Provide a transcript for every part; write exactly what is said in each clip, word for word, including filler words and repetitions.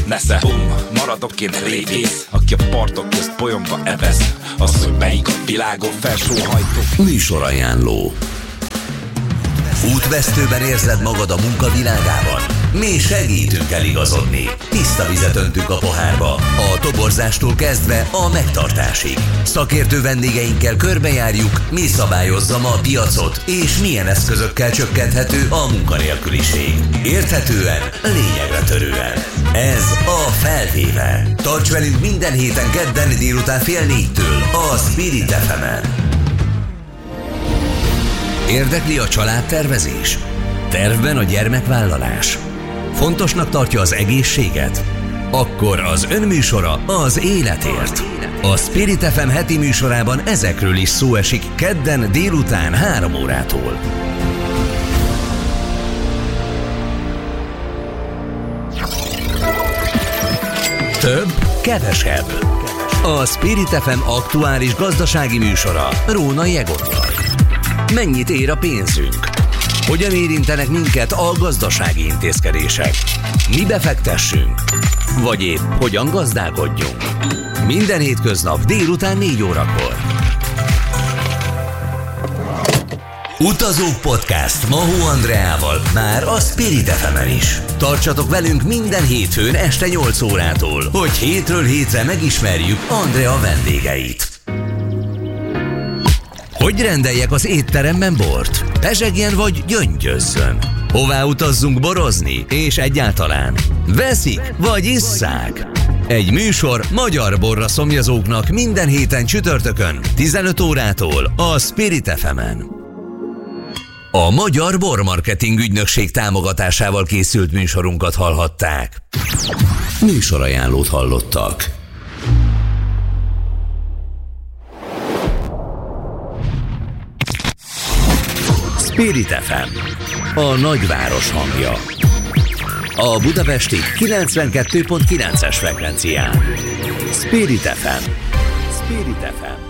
nesze. Bum, maradokként révész, aki a partok közt polyomba evesz. Az, hogy melyik a világon felsóhajtó. Műsorajánló. Útvesztőben érzed magad a munkavilágában? Mi segítünk eligazodni. Tiszta vizet öntünk a pohárba. A toborzástól kezdve a megtartásig. Szakértő vendégeinkkel körbejárjuk, mi szabályozza ma a piacot, és milyen eszközökkel csökkenthető a munkanélküliség. Érthetően, lényegre törően. Ez a Felvéve. Tarts velünk minden héten kedden délután fél négytől a Spirit ef emen. Érdekli a családtervezés? Tervben a gyermekvállalás? Fontosnak tartja az egészséget? Akkor az önműsora az életért. A Spirit ef em heti műsorában ezekről is szó esik kedden délután három órától. Több, kevesebb. A Spirit ef em aktuális gazdasági műsora Róna Jegonnal. Mennyit ér a pénzünk? Hogyan érintenek minket a gazdasági intézkedések? Mi befektessünk? Vagy épp hogyan gazdálkodjunk? Minden hétköznap délután négy órakor. Utazók Podcast Mahó Andreával már a Spirit ef emen is. Tartsatok velünk minden hétfőn este nyolc órától, hogy hétről hétre megismerjük Andrea vendégeit. Hogy rendeljek az étteremben bort? Pezsegjen vagy gyöngyözzön? Hová utazzunk borozni? És egyáltalán veszik vagy isszák? Egy műsor magyar borra szomjazóknak minden héten csütörtökön tizenöt órától a Spirit ef emen. A Magyar Bormarketing Ügynökség támogatásával készült műsorunkat hallhatták. Műsorajánlót hallottak. Spirit ef em, a nagyváros hangja. A budapesti kilencvenkettő pont kilences frekvencián. Spirit ef em. Spirit ef em.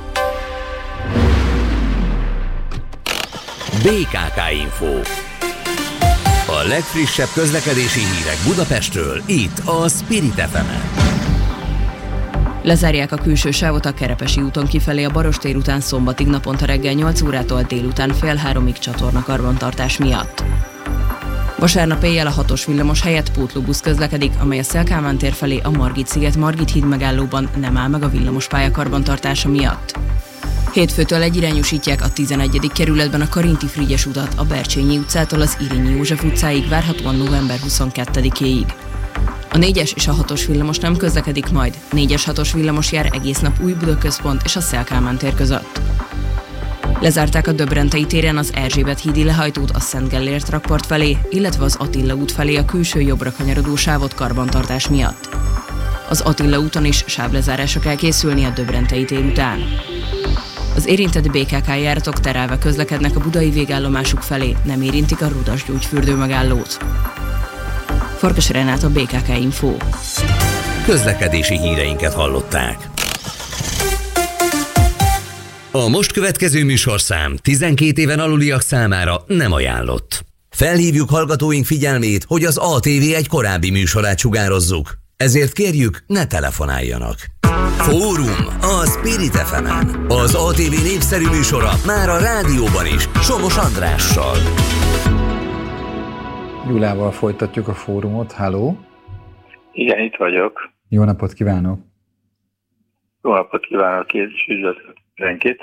bé ká ká Info. A legfrissebb közlekedési hírek Budapestről, itt a Spirit ef emen. Lezárják a külső sávot a Kerepesi úton kifelé a Barostér után szombatig naponta reggel nyolc órától délután fél háromig csatorna karbantartás miatt. Vasárnap éjjel a hatos villamos helyett pótlóbusz közlekedik, amely a Széll-Kálmán tér felé a Margit-sziget Margit híd megállóban nem áll meg a villamospálya karbantartása miatt. Hétfőtől egyirányosítják a tizenegyedik kerületben a Karinti-Frigyes utat a Bercsényi utcától az Irényi József utcáig várhatóan november huszonkettedikéig. A négyes és a hatos villamos nem közlekedik majd, négyes hatos villamos jár egész nap Új-Buda központ és a Széll-Kálmán tér között. Lezárták a Döbrentei téren az Erzsébet hídi lehajtót a Szent Gellért rakpart felé, illetve az Attila út felé a külső jobbra kanyarodó sávot karbantartás miatt. Az Attila úton is sávlezárásra kell készülni a Döbrentei tér után. Az érintett bé ká ká járatok terelve közlekednek a budai végállomásuk felé, nem érintik a Rudas gyógyfürdő megállót. Farkas Renát, a bé ká ká Info. Közlekedési híreinket hallották. A most következő műsorszám tizenkét éven aluliak számára nem ajánlott. Felhívjuk hallgatóink figyelmét, hogy az á té vé egy korábbi műsorát sugározzuk. Ezért kérjük, ne telefonáljanak. Fórum a Spirit ef emen. Az á té vé népszerű műsora már a rádióban is, Somos Andrással. Gyulával folytatjuk a fórumot. Halló? Igen, itt vagyok. Jó napot kívánok! Jó napot kívánok, és üdvözlök mindenkit.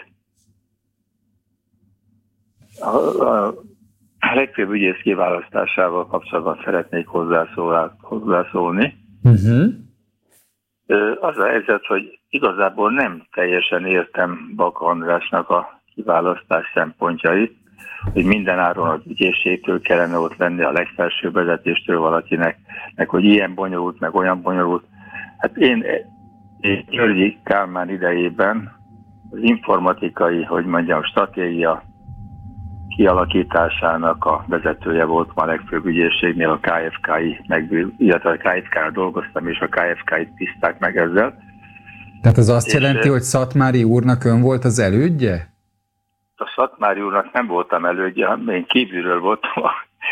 A, a, a legfőbb ügyész kiválasztásával kapcsolatban szeretnék hozzászól, hozzászólni. Uh-huh. Az a helyzet, hogy igazából nem teljesen értem Baka Andrásnak a kiválasztás szempontjait, hogy minden áron az ügyészségtől kellene ott lenni, a legfelsőbb vezetéstől valakinek, meg hogy ilyen bonyolult, meg olyan bonyolult. Hát én, én Györgyi Kálmán idejében az informatikai, hogy mondjam, stratégia kialakításának a vezetője volt a legfőbb ügyészségnél, a ká ef ká-i, megbír, illetve a ká ef ká-ra dolgoztam, és a ká ef ká-it tiszták meg ezzel. Tehát ez azt és jelenti, hogy Szatmári úrnak ön volt az elődje? A Szatmári úrnak nem voltam elődje, én kívülről voltam a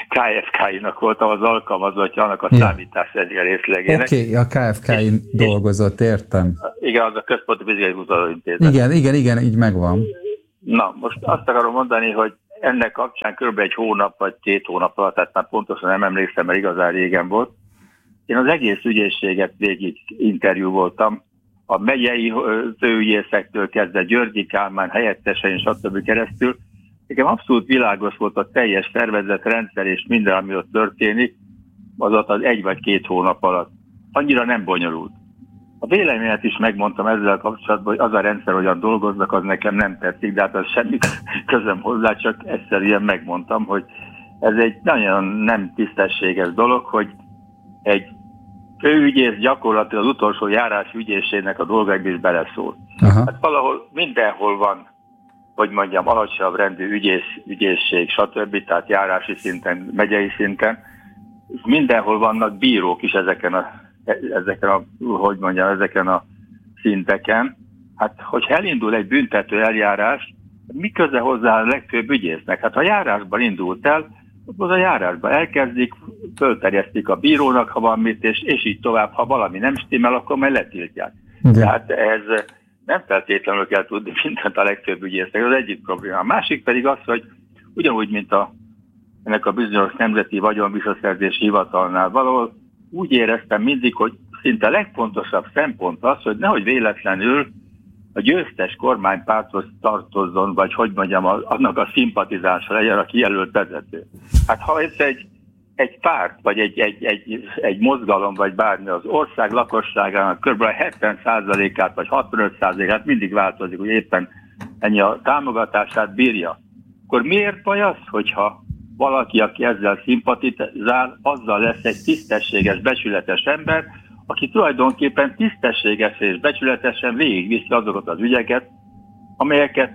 ká ef ká-nak voltam az alkalmazottja annak a ja. számítás egyre részlegének. Oké, okay, a ká ef ká-in dolgozott, értem. Igen, az a Központi Fizikai Kutatóintézet. Igen, igen, igen, így megvan. Na, most azt akarom mondani, hogy ennek kapcsán kb. Egy hónap vagy két hónap alatt, tehát már pontosan nem emlékszem, mert igazán régen volt. Én az egész ügyészséget végig interjú voltam, a megyei főügyészektől kezdve Györgyi Kálmán helyettesein, stb. Keresztül. Nekem abszolút világos volt a teljes szervezetrendszer és minden, ami ott történik, azaz az egy vagy két hónap alatt. Annyira nem bonyolult. A véleményet is megmondtam ezzel kapcsolatban, hogy az a rendszer, hogyan dolgoznak, az nekem nem tetszik, de hát az semmi közöm hozzá, csak egyszerűen megmondtam, hogy ez egy nagyon nem tisztességes dolog, hogy egy főügyész gyakorlatilag az utolsó járás ügyészségnek a dolgaiba is beleszól. Aha. Hát valahol mindenhol van, hogy mondjam, alacsonyabb rendű ügyész, ügyészség, stb., tehát járási szinten, megyei szinten, és mindenhol vannak bírók is ezeken a, ezeken a, hogy mondjam, ezeken a szinteken. Hát, hogyha elindul egy büntető eljárás, mi köze hozzá a legfőbb ügyésznek? Hát, ha járásban indult el, akkor a járásban elkezdik, fölterjesztik a bírónak, ha van mit, és, és így tovább, ha valami nem stimmel, akkor majd letiltják. De. Tehát ez nem feltétlenül kell tudni mindent a legfőbb ügyésznek, ez az egyik probléma. A másik pedig az, hogy ugyanúgy, mint a, ennek a bizonyos nemzeti vagyonvisszaszerzési hivatalnál valahol, úgy éreztem mindig, hogy szinte a legfontosabb szempont az, hogy nehogy véletlenül a győztes kormánypárthoz tartozzon, vagy hogy mondjam, annak a szimpatizása legyen a kijelölt vezető. Hát ha ez egy, egy párt, vagy egy, egy, egy, egy mozgalom, vagy bármi az ország lakosságának kb. hetven százalékát, vagy hatvanöt százalékát mindig változik, hogy éppen ennyi a támogatását bírja, akkor miért baj az, hogyha valaki, aki ezzel szimpatizál, azzal lesz egy tisztességes, becsületes ember, aki tulajdonképpen tisztességes és becsületesen végigviszi azokat az ügyeket, amelyeket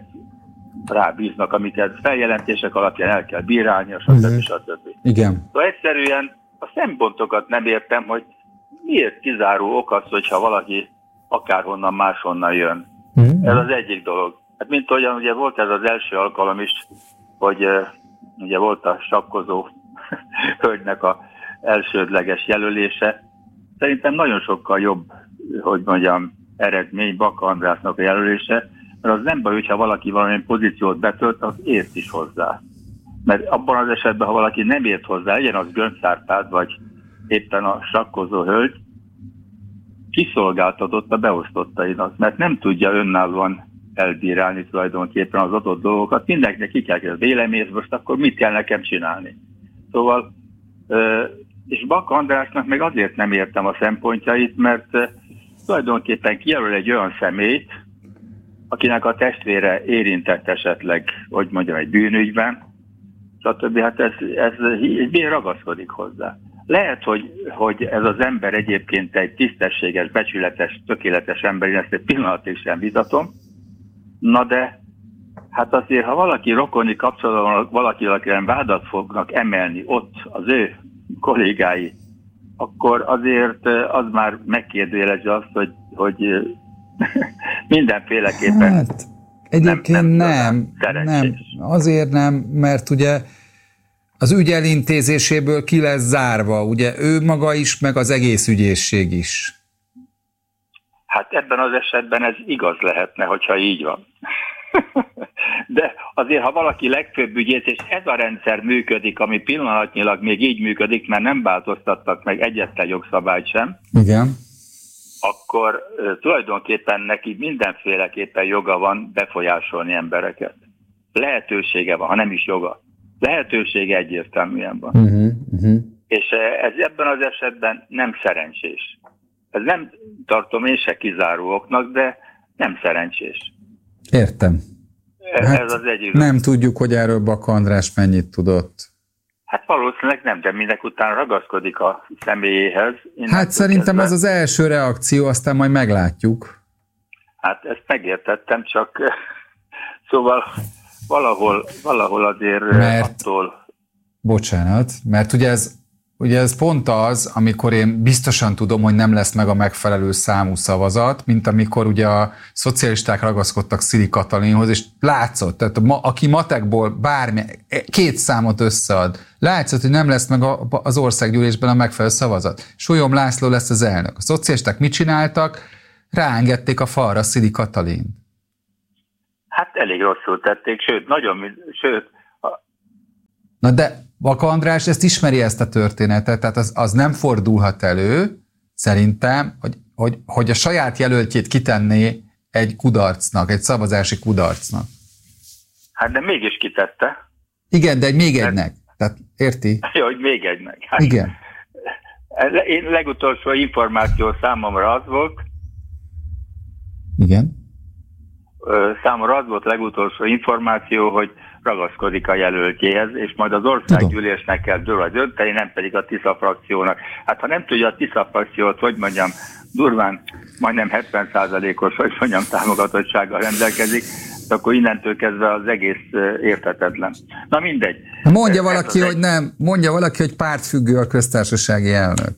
rábíznak, amiket feljelentések alapján el kell bírálni, stb. Uh-huh. stb. Igen. Szóval egyszerűen a szempontokat nem értem, hogy miért kizáró ok az, hogyha valaki akárhonnan máshonnan jön. Uh-huh. Ez az egyik dolog. Hát mint ahogyan ugye volt ez az első alkalom is, hogy uh, ugye volt a sakkozó hölgynek a elsődleges jelölése. Szerintem nagyon sokkal jobb, hogy mondjam, eredmény Baka Andrásnak a jelölése, mert az nem baj, hogyha valaki valamilyen pozíciót betölt, az ért is hozzá. Mert abban az esetben, ha valaki nem ért hozzá, legyen az Göncz Árpád, vagy éppen a sakkozó hölgy, kiszolgáltatott a beosztottainak, mert nem tudja önállóan elbírálni tulajdonképpen az adott dolgokat. Mindenkinek ki kell kell véleményt, most akkor mit kell nekem csinálni. Szóval, és Baka Andrásnak meg azért nem értem a szempontjait, mert tulajdonképpen kijelöl egy olyan személyt, akinek a testvére érintett esetleg, hogy mondjam, egy bűnügyben, stb. Hát ez, ez így ragaszkodik hozzá. Lehet, hogy, hogy ez az ember egyébként egy tisztességes, becsületes, tökéletes ember, én ezt egy pillanatig sem vitatom, na de hát azért, ha valaki rokoni kapcsolatban valakivel, akire vádat fognak emelni ott az ő kollégái, akkor azért az már megkérdőjelezi azt, hogy, hogy mindenféleképpen hát, egyébként nem, nem, nem, azért nem, mert ugye az ügy elintézéséből ki lesz zárva, ugye ő maga is, meg az egész ügyészség is. Hát ebben az esetben ez igaz lehetne, hogyha így van. De azért, ha valaki legfőbb ügyész, és ez a rendszer működik, ami pillanatnyilag még így működik, mert nem változtattak meg egyetlen jogszabályt sem, igen, akkor uh, tulajdonképpen neki mindenféleképpen joga van befolyásolni embereket. Lehetősége van, ha nem is joga. Lehetősége egyértelműen van. Uh-huh, uh-huh. És ez ebben az esetben nem szerencsés. Ez nem tartom én se kizáró oknak, de nem szerencsés. Értem. Ez, hát ez az egyik. Nem tudjuk, hogy erről Baka András mennyit tudott. Hát valószínűleg nem, de mindek után ragaszkodik a személyéhez. Hát szerintem kezdve. Ez az első reakció, aztán majd meglátjuk. Hát ezt megértettem, csak szóval valahol, valahol azért mert, attól... Bocsánat, mert ugye ez ugye ez pont az, amikor én biztosan tudom, hogy nem lesz meg a megfelelő számú szavazat, mint amikor ugye a szocialisták ragaszkodtak Szili Katalinhoz, és látszott, tehát a, aki matekból bármi, két számot összead, látszott, hogy nem lesz meg a, az országgyűlésben a megfelelő szavazat. Sólyom László lesz az elnök. A szocialisták mit csináltak? Ráengedték a falra Szili Katalint. Hát elég rosszul tették, sőt, nagyon, sőt. A... Na de Vaka András ezt ismeri, ezt a történetet, tehát az, az nem fordulhat elő, szerintem, hogy, hogy, hogy a saját jelöltjét kitenné egy kudarcnak, egy szavazási kudarcnak. Hát de mégis kitette. Igen, de egy még egynek. Tehát érti? Jó, hogy még egynek. Hát, igen. Én legutolsó információ számomra az volt. Igen. Számomra az volt legutolsó információ, hogy ragaszkodik a jelöltjéhez, és majd az országgyűlésnek kell dönteni, nem pedig a Tisza frakciónak. Hát ha nem tudja a Tisza frakciót, hogy mondjam, durván majdnem hetven százalékos, hogy mondjam, támogatottsággal rendelkezik, akkor innentől kezdve az egész érthetetlen. Na mindegy. Mondja valaki, hogy nem, mondja valaki, hogy pártfüggő a köztársasági elnök.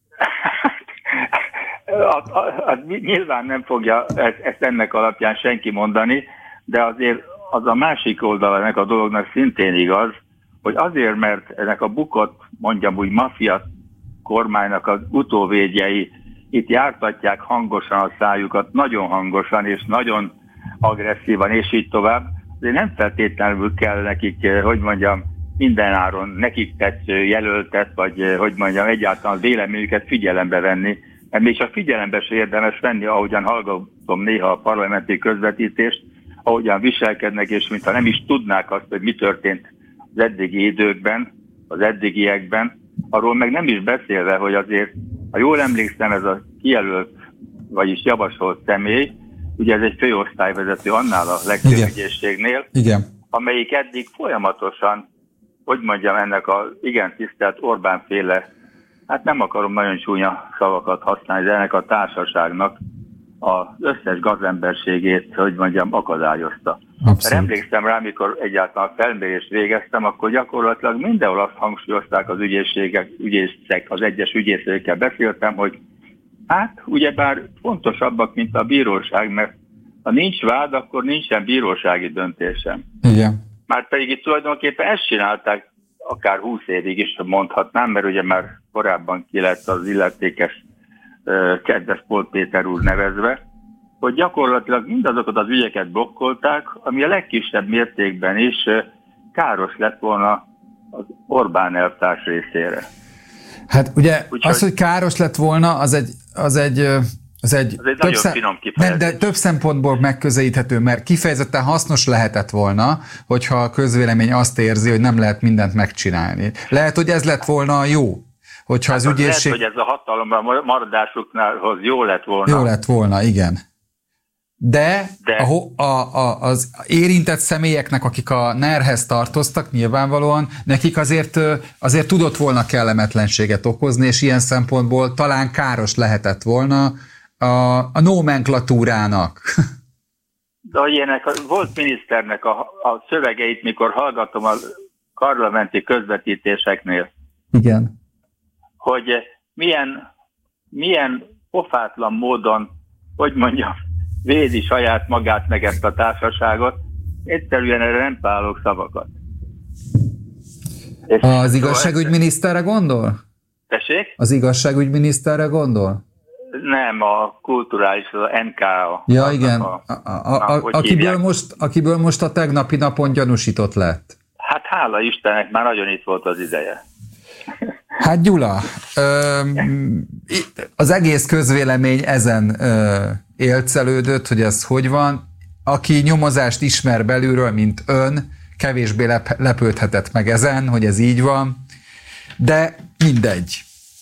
Hát, hát nyilván nem fogja ezt, ezt ennek alapján senki mondani, de azért az a másik oldala ennek a dolognak szintén igaz, hogy azért, mert ennek a bukott, mondjam úgy, maffia kormánynak az utóvédjei itt jártatják hangosan a szájukat, nagyon hangosan és nagyon agresszívan, és így tovább, de nem feltétlenül kell nekik, hogy mondjam, mindenáron nekik tetsző jelöltet, vagy hogy mondjam, egyáltalán véleményüket figyelembe venni, mert még csak figyelembe se érdemes venni, ahogyan hallgatom néha a parlamenti közvetítést, ahogyan viselkednek, és mintha nem is tudnák azt, hogy mi történt az eddigi időkben, az eddigiekben, arról meg nem is beszélve, hogy azért, ha jól emlékszem, ez a kijelölt, vagyis javasolt személy, ugye ez egy főosztályvezető annál a legtöbb ügyészségnél, Igen. amelyik eddig folyamatosan, hogy mondjam, ennek a igen tisztelt Orbán-féle, hát nem akarom nagyon csúnya szavakat használni, de ennek a társaságnak az összes gazemberségét, hogy mondjam, akadályozta. Mert emlékszem rá, amikor egyáltalán felmérést végeztem, akkor gyakorlatilag mindenhol azt hangsúlyozták az ügyészségek, ügyészek, az egyes ügyészekkel beszéltem, hogy hát ugyebár fontosabbak, mint a bíróság, mert ha nincs vád, akkor nincsen bírósági döntés sem. Igen. Már pedig itt tulajdonképpen ezt csinálták akár húsz évig is mondhatnám, mert ugye már korábban ki lett az illetékes uh, kedves Polt Péter úr nevezve, hogy gyakorlatilag mindazokat az ügyeket blokkolták, ami a legkisebb mértékben is uh, káros lett volna az Orbán elvtárs részére. Hát ugye Úgyhogy, az, hogy káros lett volna, az egy, az egy, az egy, az egy több, szem... finom nem, de több szempontból megközelíthető, mert kifejezetten hasznos lehetett volna, hogyha a közvélemény azt érzi, hogy nem lehet mindent megcsinálni. Lehet, hogy ez lett volna jó, hogyha hát az ügyészség... Lehet, hogy ez a hatalomra maradásuknálhoz jó lett volna. Jó lett volna, igen. De, De... A, a, a, az érintett személyeknek, akik a nerhez tartoztak, nyilvánvalóan, nekik azért, azért tudott volna kellemetlenséget okozni, és ilyen szempontból talán káros lehetett volna a, a nomenklatúrának. De ilyenek, volt miniszternek a, a szövegeit, mikor hallgatom a parlamenti közvetítéseknél. Igen. Hogy milyen, milyen pofátlan módon, hogy mondjam, védi saját magát meg ezt a társaságot, egyszerűen erre nem találok szavakat. És az igazságügyminiszterre gondol? Tessék? Az igazságügyminiszterre gondol? Nem, a kulturális, az en ká. Ja, a, igen. A, a, a, a, akiből, most, akiből most a tegnapi napon gyanúsított lett. Hát hála Istennek, már nagyon itt volt az ideje. Hát Gyula, ö, az egész közvélemény ezen ö, élcelődött, hogy ez hogy van. Aki nyomozást ismer belülről, mint ön, kevésbé lep, lepődhetett meg ezen, hogy ez így van, de mindegy.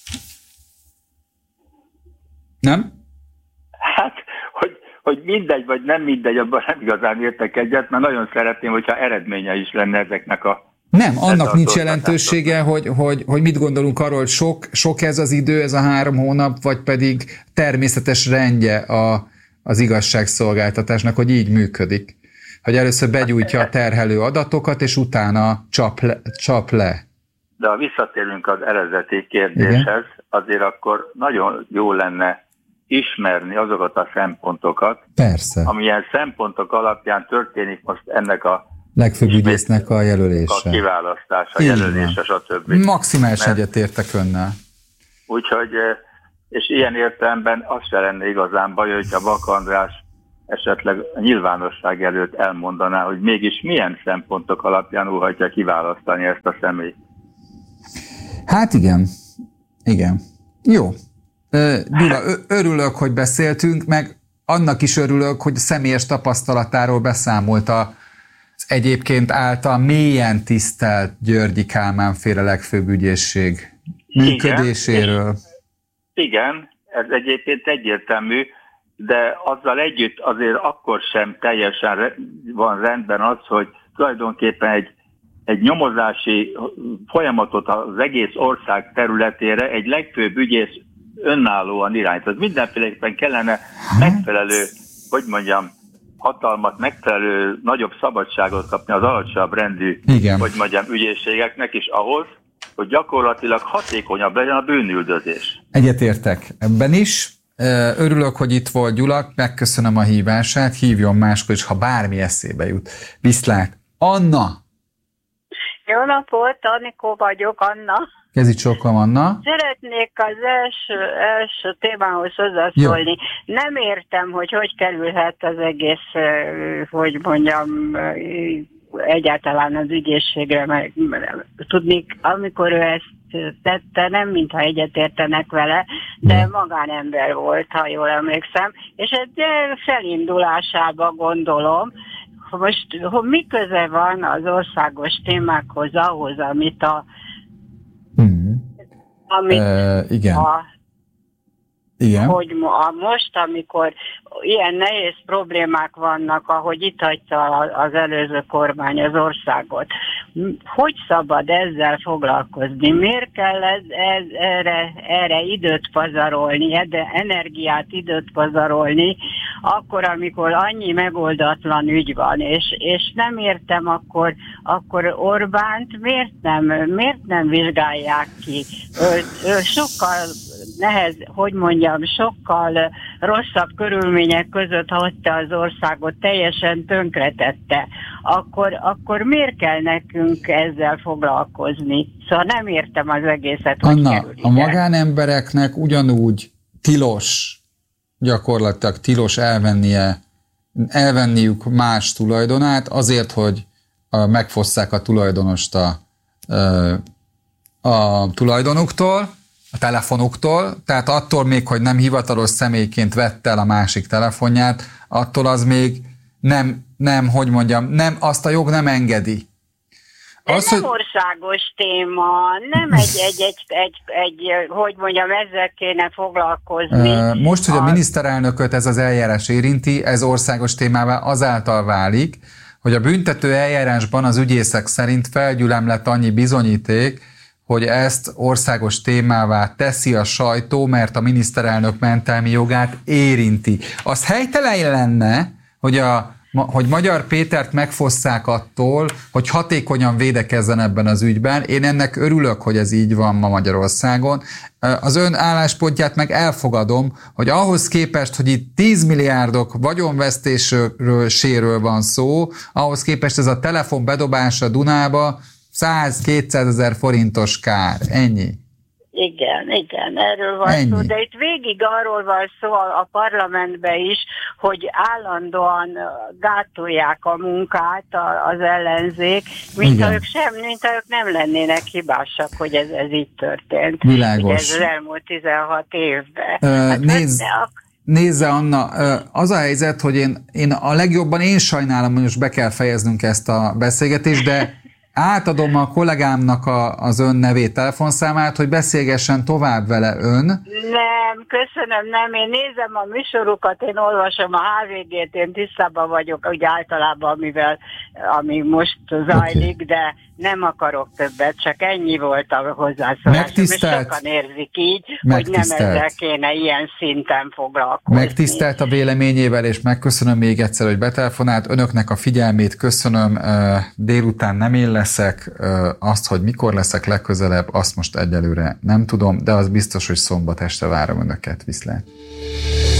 Nem? Hát, hogy, hogy mindegy, vagy nem mindegy, abban nem igazán értek egyet, mert nagyon szeretném, hogyha eredménye is lenne ezeknek a... Nem, annak nincs jelentősége, hogy, hogy, hogy mit gondolunk arról, hogy sok, sok ez az idő, ez a három hónap, vagy pedig természetes rendje a, az igazságszolgáltatásnak, hogy így működik. Hogy először begyújtja a terhelő adatokat, és utána csap le. Csap le. De ha visszatérünk az eredeti kérdéshez, igen, azért akkor nagyon jó lenne ismerni azokat a szempontokat, persze, amilyen szempontok alapján történik most ennek a legfőbb ügyésznek a jelölése, a kiválasztása, jelölése, stb. Maximálisan egyetértek önnel. Úgyhogy, és ilyen értelemben az se lenne igazán baj, hogyha Bak András esetleg a nyilvánosság előtt elmondaná, hogy mégis milyen szempontok alapján óhajtja kiválasztani ezt a személyt. Hát igen, igen. Jó. Gyula, örülök, hogy beszéltünk, meg annak is örülök, hogy személyes tapasztalatáról beszámolt az egyébként által mélyen tisztelt Györgyi Kálmán féle legfőbb ügyészség működéséről. Igen, igen, ez egyébként egyértelmű, de azzal együtt azért akkor sem teljesen van rendben az, hogy tulajdonképpen egy, egy nyomozási folyamatot az egész ország területére egy legfőbb ügyész önállóan irányít. Mindenféleképpen kellene megfelelő, hogy mondjam, hatalmat, megfelelő nagyobb szabadságot kapni az alacsonyabb rendű, igen, hogy mondjam, ügyészségeknek is ahhoz, hogy gyakorlatilag hatékonyabb legyen a bűnüldözés. Egyetértek ebben is. Örülök, hogy itt volt Gyula, megköszönöm a hívását, hívjon máskor is, ha bármi eszébe jut. Viszlát. Anna! Jó napot, Anikó vagyok, Anna. Kezi csókom, Anna. Szeretnék az első, első témához hozzászólni. Jó. Nem értem, hogy hogy kerülhet az egész, hogy mondjam, egyáltalán az ügyészségre, meg tudni, amikor ő ezt tette, nem mintha egyetértenek vele, de magánember volt, ha jól emlékszem, és egy felindulásába gondolom, most mi köze van az országos témákhoz, ahhoz, amit a mm. amit uh, igen. a Igen. hogy a most, amikor ilyen nehéz problémák vannak, ahogy itt hagyta az előző kormány az országot, hogy szabad ezzel foglalkozni? Miért kell ez, ez, erre, erre időt pazarolni, erre energiát, időt pazarolni, akkor, amikor annyi megoldatlan ügy van, és, és nem értem, akkor, akkor Orbánt miért nem, miért nem vizsgálják ki? Ő, ő sokkal nehez, hogy mondjam, sokkal rosszabb körülmények között hagyta az országot, teljesen tönkretette. Akkor, akkor miért kell nekünk ezzel foglalkozni? Szóval nem értem az egészet, hogy Anna, kerül ide. A magánembereknek ugyanúgy tilos, gyakorlatilag tilos elvennie, elvenniük más tulajdonát azért, hogy megfosszák a tulajdonost a, a tulajdonuktól, a telefonuktól, tehát attól még, hogy nem hivatalos személyként vette el a másik telefonját, attól az még nem, nem hogy mondjam, nem, azt a jog nem engedi. Az, nem hogy... országos téma, nem egy, egy, egy, egy, egy, hogy mondjam, ezzel kéne foglalkozni. Most, hogy a miniszterelnököt ez az eljárás érinti, ez országos témává azáltal válik, hogy a büntető eljárásban az ügyészek szerint felgyülemlett annyi bizonyíték, hogy ezt országos témává teszi a sajtó, mert a miniszterelnök mentelmi jogát érinti. Az helytelen lenne, hogy, a, hogy Magyar Pétert megfosszák attól, hogy hatékonyan védekezzen ebben az ügyben. Én ennek örülök, hogy ez így van ma Magyarországon. Az ön álláspontját meg elfogadom, hogy ahhoz képest, hogy itt tíz milliárdok vagyonvesztésről séről van szó, ahhoz képest ez a telefon bedobása Dunába száz-kétszázezer forintos kár. Ennyi. Igen, igen, erről van Ennyi. szó, de itt végig arról van szó a parlamentben is, hogy állandóan gátolják a munkát az ellenzék, mint ha ők sem, mint ha ők nem lennének hibásak, hogy ez, ez így történt. Világos. Ez az elmúlt tizenhat évben. Ö, hát nézd, a... Nézze, Anna, az a helyzet, hogy én, én a legjobban én sajnálom, hogy most be kell fejeznünk ezt a beszélgetést, de átadom a kollégámnak a, az ön nevét, telefonszámát, hogy beszélgessen tovább vele ön. Nem, köszönöm, nem. Én nézem a műsorukat, én olvasom a há vé gét, én tisztában vagyok, úgy általában, amivel, ami most zajlik, okay. De nem akarok többet, csak ennyi volt a hozzászólásom, és sokan érzik így, hogy nem ezzel kéne ilyen szinten foglalkozni. Megtisztelt a véleményével, és megköszönöm még egyszer, hogy betelefonált. Önöknek a figyelmét köszönöm, délután nem én lesz. leszek, azt, hogy mikor leszek legközelebb, azt most egyelőre nem tudom, de az biztos, hogy szombat este várom önöket. Viszlát!